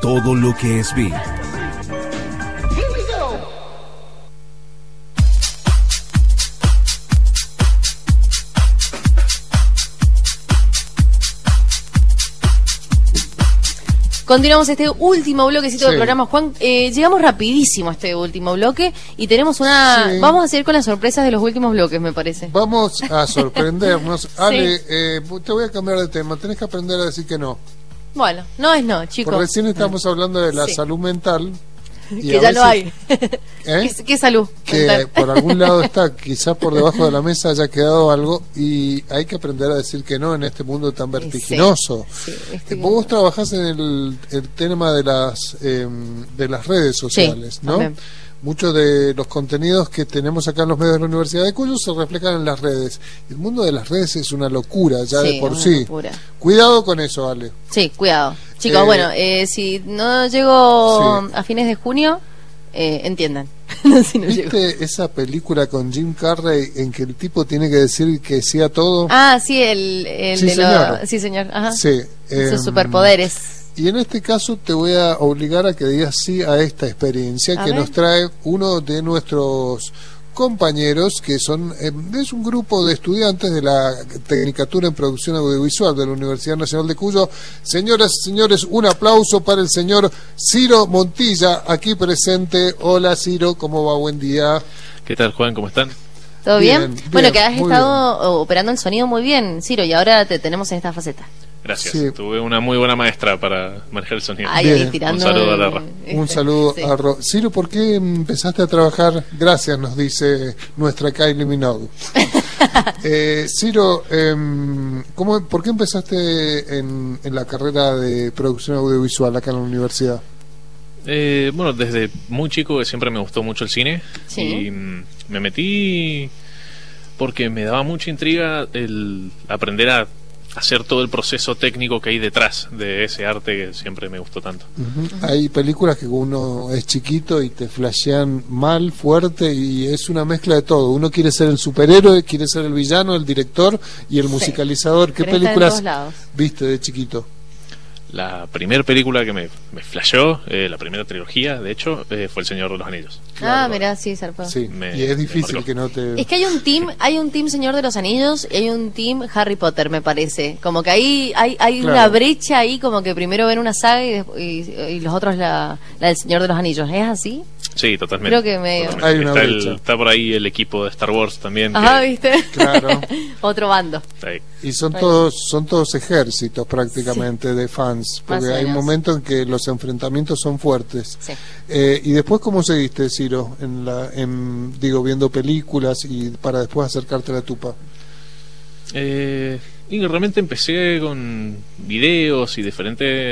todo lo que es beat. Continuamos este último bloquecito del programa, Juan. Llegamos rapidísimo a este último bloque y tenemos una... Sí. Vamos a seguir con las sorpresas de los últimos bloques, me parece. Vamos a sorprendernos. Ale, te voy a cambiar de tema. Tenés que aprender a decir que no. Bueno, no es no, chicos. Porque recién estamos hablando de la salud mental. Y que ya veces, no hay. ¿Qué salud? Que mental. Por algún lado está, quizás por debajo de la mesa haya quedado algo, y hay que aprender a decir que no en este mundo tan vertiginoso. Vos trabajás en el tema de las redes sociales, ¿no? También. Muchos de los contenidos que tenemos acá en los medios de la Universidad de Cuyo se reflejan en las redes. El mundo de las redes es una locura ya de por sí. Locura. Cuidado con eso, Ale. Sí, cuidado. Chicos, bueno, si no llego a fines de junio, entiendan. Si no ¿Viste esa película con Jim Carrey en que el tipo tiene que decir que sí a todo? Ah, sí, el sí, de señor. Sí, señor. Ajá. Sí. Sus superpoderes. Y en este caso te voy a obligar a que digas sí a esta experiencia que nos trae uno de nuestros compañeros, que es un grupo de estudiantes de la Tecnicatura en Producción Audiovisual de la Universidad Nacional de Cuyo. Señoras y señores, un aplauso para el señor Ciro Montilla, aquí presente. Hola Ciro, ¿cómo va? Buen día. ¿Qué tal, Juan? ¿Cómo están? ¿Todo bien? Bueno, que has estado operando el sonido muy bien, Ciro, y ahora te tenemos en esta faceta. Gracias, tuve una muy buena maestra para manejar el sonido. Ahí tirando un saludo a Larra. Un saludo a Ro. Ciro, ¿por qué empezaste a trabajar? Gracias, nos dice nuestra Kylie Minogue. Ciro, ¿por qué empezaste en la carrera de producción audiovisual acá en la universidad? Bueno, desde muy chico siempre me gustó mucho el cine. Y me metí porque me daba mucha intriga el aprender a hacer todo el proceso técnico que hay detrás de ese arte que siempre me gustó tanto. Hay películas que uno es chiquito y te flashean mal, fuerte, y es una mezcla de todo. Uno quiere ser el superhéroe, quiere ser el villano, el director y el musicalizador. ¿Qué películas viste de chiquito? La primera película que me flasheó, la primera trilogía, de hecho, fue El Señor de los Anillos. Claro. Mirá, sí, zarpado. Sí, y es difícil que no te... Es que hay un team Señor de los Anillos y hay un team Harry Potter, me parece. Como que ahí hay una brecha ahí, como que primero ven una saga y los otros la del Señor de los Anillos. ¿Es así? Sí, totalmente. Creo que hay una brecha. Está por ahí el equipo de Star Wars también. ¿Viste? Claro. Otro bando. Y son todos ejércitos prácticamente de fans, porque hay un momento en que los enfrentamientos son fuertes. Y después, ¿cómo seguiste, Ciro, viendo películas y para después acercarte a la tupa? Y realmente empecé con videos y diferentes